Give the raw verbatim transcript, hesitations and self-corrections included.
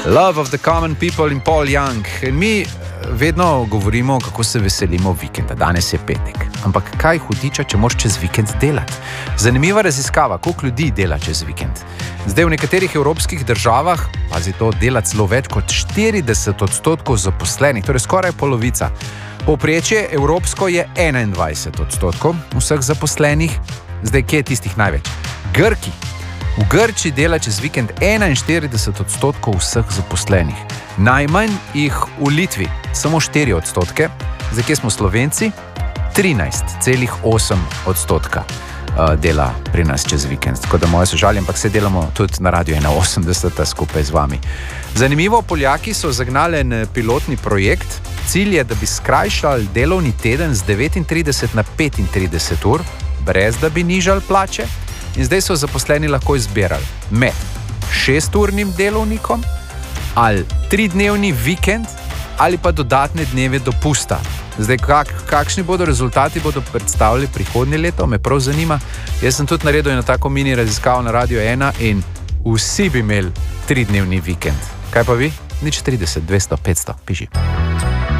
Love of the Common People in Paul Young. In mi vedno govorimo, kako se veselimo vikenda. Danes je petek. Ampak kaj hudiča, če moraš čez vikend delati? Zanimiva raziskava, koliko ljudi dela čez vikend. Zdaj v nekaterih evropskih državah, pazi to, dela celo več kot štirideset odstotkov zaposlenih, torej skoraj polovica. Povprečje evropsko je enaindvajset odstotkov vseh zaposlenih. Zdaj, kje je tistih največ? Grki. V Grčiji dela čez vikend enainštirideset odstotkov vseh zaposlenih. Najmanj jih v Litvi, samo štiri odstotke. Zdaj, kje smo Slovenci? trinajst celih osem odstotka dela pri nas čez vikend. Tako da moje se žalim, ampak se delamo tudi na Radio ena osemdeset skupaj z vami. Zanimivo, Poljaki so zagnali en pilotni projekt. Cilj je, da bi skrajšali delovni teden z devetintrideset na petintrideset ur, brez da bi nižali plače. In zdaj so zaposleni lahko izbirali med šesturnim delovnikom ali tridnevni vikend ali pa dodatne dneve dopusta. Zdaj, kak, kakšni bodo rezultati, bodo predstavili prihodnje leto, me prav zanima. Jaz sem tudi naredil eno tako mini raziskavo na Radio ena in vsi bi imeli tridnevni vikend. Kaj pa vi? Nič trideset, dvesto, petsto, piši.